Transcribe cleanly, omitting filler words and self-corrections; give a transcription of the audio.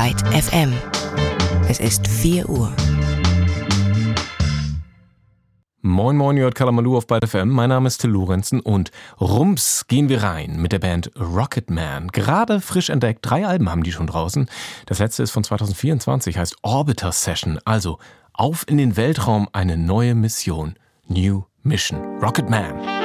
Byte FM. Es ist 4 Uhr. Moin Moin, ihr hört Kalamaloo auf Byte FM. Mein Name ist Till Lorenzen und rums gehen wir rein mit der Band Rocketman. Gerade frisch entdeckt, 3 Alben haben die schon draußen. Das letzte ist von 2024, heißt Orbiter Session. Also auf in den Weltraum, eine neue Mission. New Mission. Rocketman.